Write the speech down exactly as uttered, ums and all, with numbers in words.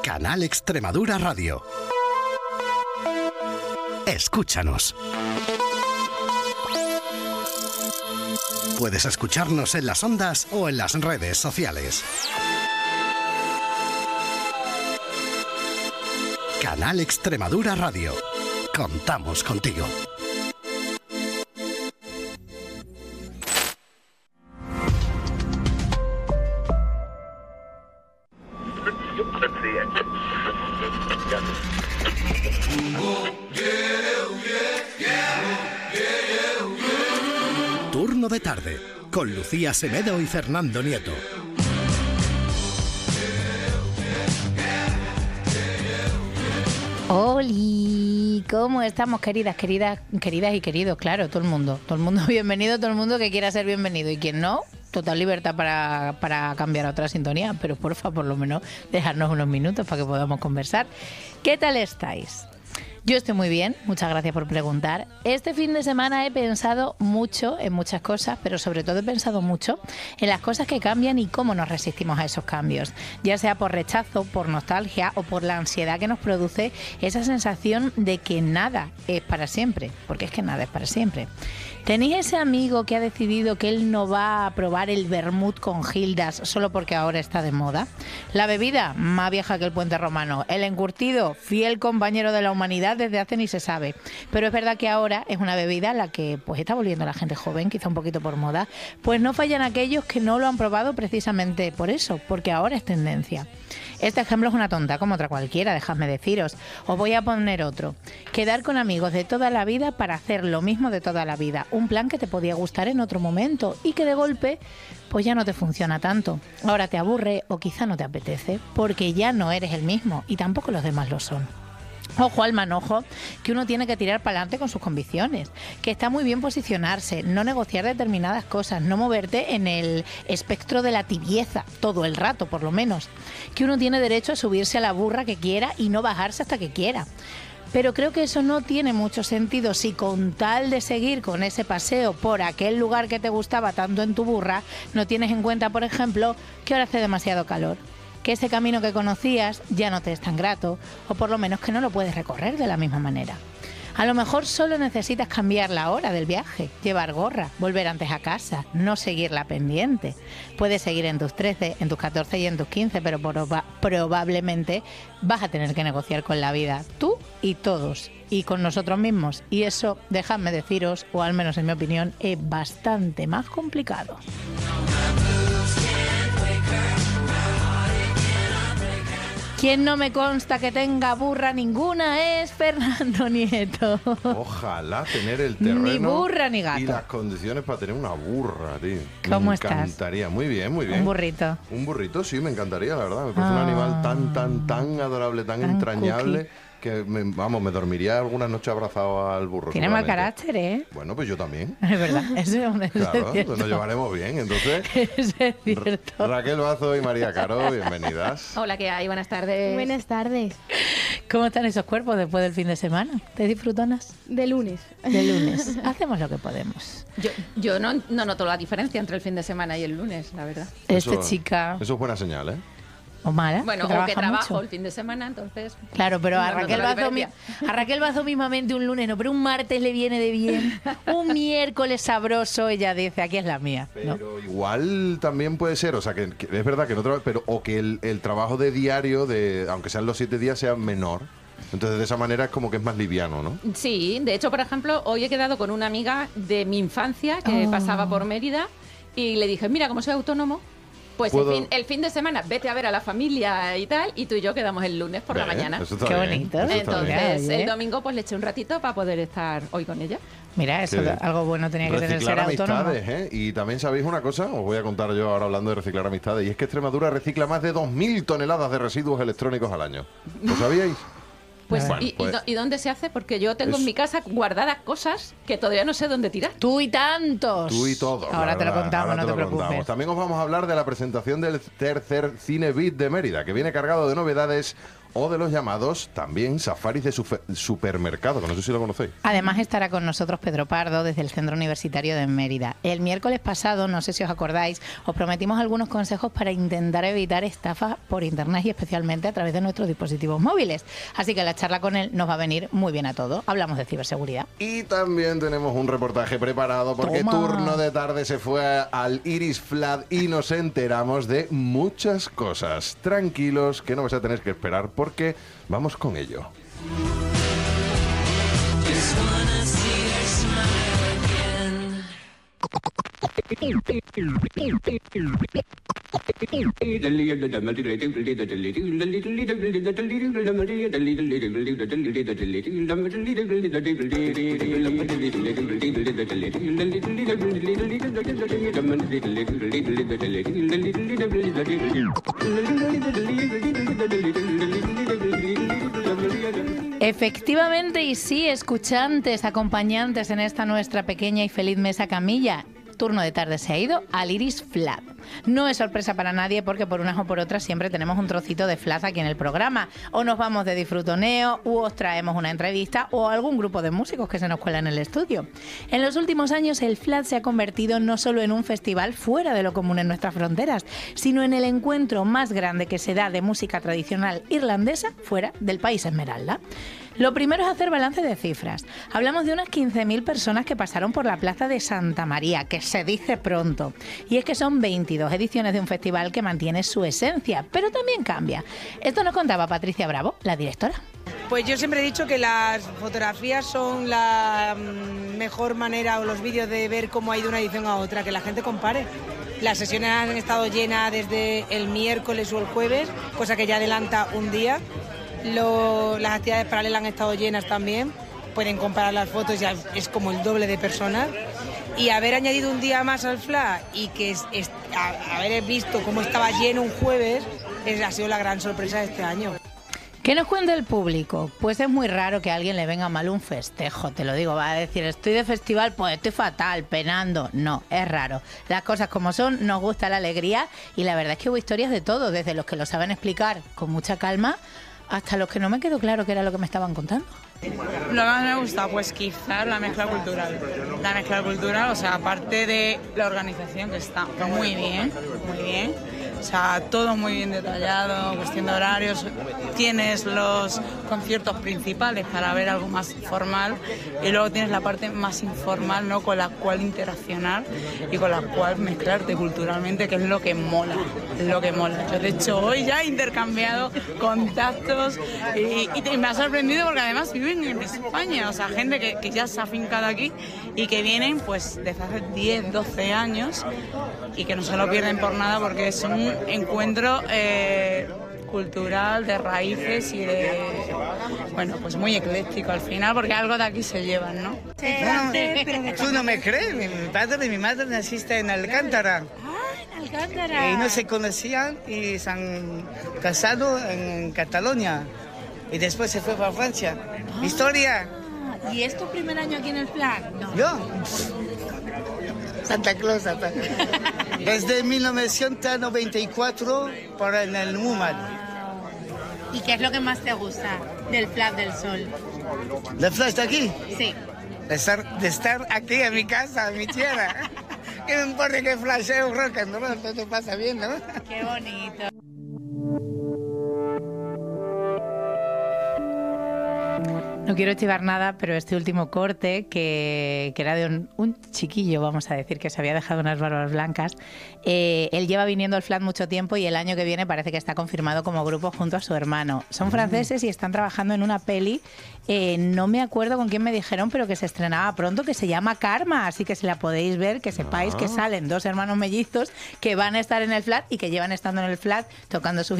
Canal Extremadura Radio. Escúchanos. Puedes escucharnos en las ondas o en las redes sociales. Canal Extremadura Radio. Contamos contigo. Turno de tarde, con Lucía Semedo y Fernando Nieto. ¡Holi! ¿Cómo estamos, queridas, queridas, queridas y queridos? Claro, todo el mundo. Todo el mundo bienvenido, todo el mundo que quiera ser bienvenido. Y quien no, total libertad para, para cambiar a otra sintonía. Pero porfa, por lo menos, dejarnos unos minutos para que podamos conversar. ¿Qué tal estáis? Yo estoy muy bien, muchas gracias por preguntar. Este fin de semana he pensado mucho en muchas cosas, pero sobre todo he pensado mucho en las cosas que cambian y cómo nos resistimos a esos cambios, ya sea por rechazo, por nostalgia o por la ansiedad que nos produce esa sensación de que nada es para siempre, porque es que nada es para siempre. ¿Tenéis ese amigo que ha decidido que él no va a probar el vermut con gildas solo porque ahora está de moda? La bebida, más vieja que el puente romano. El encurtido, fiel compañero de la humanidad desde hace ni se sabe. Pero es verdad que ahora es una bebida a la que pues está volviendo la gente joven, quizá un poquito por moda. Pues no fallan aquellos que no lo han probado precisamente por eso, porque ahora es tendencia. Este ejemplo es una tonta, como otra cualquiera, dejadme deciros. Os voy a poner otro. Quedar con amigos de toda la vida para hacer lo mismo de toda la vida. Un plan que te podía gustar en otro momento y que de golpe pues ya no te funciona tanto. Ahora te aburre o quizá no te apetece, porque ya no eres el mismo y tampoco los demás lo son. Ojo al manojo, que uno tiene que tirar para adelante con sus convicciones, que está muy bien posicionarse, no negociar determinadas cosas, no moverte en el espectro de la tibieza, todo el rato por lo menos, que uno tiene derecho a subirse a la burra que quiera y no bajarse hasta que quiera. Pero creo que eso no tiene mucho sentido si con tal de seguir con ese paseo por aquel lugar que te gustaba tanto en tu burra, no tienes en cuenta, por ejemplo, que ahora hace demasiado calor, que ese camino que conocías ya no te es tan grato, o por lo menos que no lo puedes recorrer de la misma manera. A lo mejor solo necesitas cambiar la hora del viaje, llevar gorra, volver antes a casa, no seguir la pendiente. Puedes seguir en tus trece, en tus catorce y en tus quince, pero proba- probablemente vas a tener que negociar con la vida, tú y todos, y con nosotros mismos. Y eso, dejadme deciros, o al menos en mi opinión, es bastante más complicado. Quien no me consta que tenga burra ninguna es Fernando Nieto. Ojalá tener el terreno ni burra ni gato y las condiciones para tener una burra, tío. ¿Cómo me estás? Me encantaría, muy bien, muy bien. Un burrito. Un burrito, sí, me encantaría, la verdad. Me parece Ah. un animal tan, tan, tan adorable, tan, Tan entrañable, cookie. que, me, vamos, me dormiría algunas noches abrazado al burro. Tiene mal seguramente. carácter, ¿eh? Bueno, pues yo también. Es verdad, eso es, Claro, cierto. pues nos llevaremos bien, entonces. Eso es cierto. Raquel Bazo y María Caro, bienvenidas. Hola, ¿qué hay? Buenas tardes. Buenas tardes. ¿Cómo están esos cuerpos después del fin de semana? ¿Te disfrutonas? De lunes. De lunes. Hacemos lo que podemos. Yo, yo no, no noto la diferencia entre el fin de semana y el lunes, la verdad. Esta Eso- chica... Eso es buena señal, ¿eh? O mala, Bueno, que o que trabaja trabajo mucho. el fin de semana, entonces... Claro, pero a no noto Raquel, la Bazo, mi- diferencia. a Raquel Bazo mismamente un lunes no, pero un martes le viene de bien. Un miércoles sabroso, ella dice, aquí es la mía. ¿no? Pero igual también puede ser, o sea, que, que es verdad que no tra- pero o que el, el trabajo de diario, de aunque sean los siete días, sea menor. Entonces, de esa manera es como que es más liviano, ¿no? Sí, de hecho, por ejemplo, hoy he quedado con una amiga de mi infancia que Oh. pasaba por Mérida y le dije, mira, como soy autónomo, pues el Puedo- fin, el fin de semana vete a ver a la familia y tal, y tú y yo quedamos el lunes por la Ve, mañana. eso está Qué bien, bonito. eso está Entonces, bien. Oye. el domingo pues le eché un ratito para poder estar hoy con ella. Mira, eso Sí. algo bueno tenía que tener ser Reciclar autónomo. amistades, ¿eh? Y también sabéis una cosa, os voy a contar yo ahora hablando de reciclar amistades, y es que Extremadura recicla más de dos mil toneladas de residuos electrónicos al año. ¿Lo sabíais? Pues, Bueno, ¿y, y pues- do- y dónde se hace? Porque yo tengo Es- en mi casa guardadas cosas que todavía no sé dónde tirar. Tú y tantos. Tú y todos. Ahora la te lo verdad, contamos, ahora no te, lo preocupes. contamos. También os vamos a hablar de la presentación del tercer Cine Beat de Mérida, que viene cargado de novedades o de los llamados también safaris de sufe- supermercado, que no sé si lo conocéis. Además estará con nosotros Pedro Pardo desde el Centro Universitario de Mérida. El miércoles pasado, no sé si os acordáis, os prometimos algunos consejos para intentar evitar estafas por internet y especialmente a través de nuestros dispositivos móviles. Así que la charla con él nos va a venir muy bien a todos. Hablamos de ciberseguridad. Y también tenemos un reportaje preparado porque Toma. Turno de Tarde se fue al Iris Flat y nos enteramos de muchas cosas. Tranquilos, que no vais a tener que esperar porque vamos con ello. Efectivamente, y sí, escuchantes, acompañantes en esta nuestra pequeña y feliz mesa camilla. Turno de Tarde se ha ido al Iris Flat. No es sorpresa para nadie porque por unas o por otras siempre tenemos un trocito de Flat aquí en el programa. O nos vamos de disfrutoneo, u os traemos una entrevista o algún grupo de músicos que se nos cuela en el estudio. En los últimos años el Flat se ha convertido no solo en un festival fuera de lo común en nuestras fronteras, sino en el encuentro más grande que se da de música tradicional irlandesa fuera del país Esmeralda. Lo primero es hacer balance de cifras. Hablamos de unas quince mil personas que pasaron por la Plaza de Santa María, que se dice pronto. Y es que son veintidós ediciones de un festival que mantiene su esencia, pero también cambia. Esto nos contaba Patricia Bravo, la directora. Pues yo siempre he dicho que las fotografías son la mejor manera, o los vídeos, de ver cómo ha ido una edición a otra, que la gente compare. Las sesiones han estado llenas desde el miércoles o el jueves, cosa que ya adelanta un día. Lo, las actividades paralelas han estado llenas también, pueden comparar las fotos, ya es como el doble de personas. Y haber añadido un día más al Flat y que es, es, a, haber visto cómo estaba lleno un jueves, es, ha sido la gran sorpresa de este año. ¿Qué nos cuenta el público? Pues es muy raro que a alguien le venga mal un festejo, te lo digo, va a decir, estoy de festival, pues estoy fatal, penando. No, es raro. Las cosas como son, nos gusta la alegría y la verdad es que hubo historias de todo, desde los que lo saben explicar con mucha calma hasta los que no me quedó claro qué era lo que me estaban contando. Lo que más me gusta, pues quizás la mezcla cultural. La mezcla cultural, o sea, aparte de la organización, que está muy bien, muy bien. O sea, todo muy bien detallado, cuestión de horarios. Tienes los conciertos principales para ver algo más formal y luego tienes la parte más informal, ¿no?, con la cual interaccionar y con la cual mezclarte culturalmente, que es lo que mola, es lo que mola. Yo, de hecho, hoy ya he intercambiado contactos y, y me ha sorprendido porque además viven en España, o sea, gente que, que ya se ha afincado aquí y que vienen pues desde hace diez, doce años y que no se lo pierden por nada porque es un encuentro eh, cultural, de raíces y de, bueno, pues muy ecléctico al final, porque algo de aquí se llevan, ¿no? No, tú no me crees, mi padre y mi madre naciste en Alcántara. Ah, en Alcántara. Y no se conocían y se han casado en Cataluña. Y después se fue para Francia. Ah. Historia. ¿Y es tu primer año aquí en el Flat? No. Yo. Santa Claus. Santa. Desde mil novecientos noventa y cuatro para en el Mumat. ¿Y qué es lo que más te gusta del Flat del Sol? ¿De Flash de aquí? Sí. De estar, de estar aquí en mi casa, en mi tierra. ¿Qué me importa que flasheo rock and roll? Todo pasa bien, ¿no? Qué bonito. No quiero chivar nada, pero este último corte, que, que era de un, un chiquillo, vamos a decir, que se había dejado unas barbas blancas, eh, él lleva viniendo al Flat mucho tiempo y el año que viene parece que está confirmado como grupo junto a su hermano. Son franceses y están trabajando en una peli, eh, no me acuerdo con quién me dijeron, pero que se estrenaba pronto, que se llama Karma, así que si la podéis ver, que sepáis que salen dos hermanos mellizos que van a estar en el Flat y que llevan estando en el Flat tocando sus